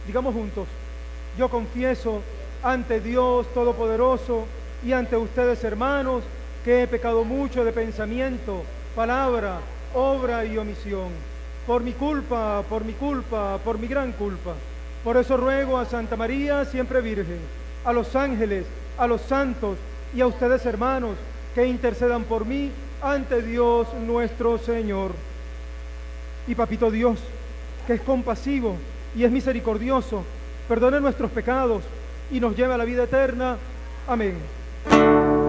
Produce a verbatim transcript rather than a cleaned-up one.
Digamos juntos: yo confieso ante Dios Todopoderoso y ante ustedes, hermanos, que he pecado mucho de pensamiento, palabra, obra y omisión. Por mi culpa, por mi culpa, por mi gran culpa. Por eso ruego a Santa María, siempre Virgen, a los ángeles, a los santos y a ustedes, hermanos, que intercedan por mí ante Dios nuestro Señor. Y Papito Dios, que es compasivo y es misericordioso, perdone nuestros pecados y nos lleve a la vida eterna. Amén.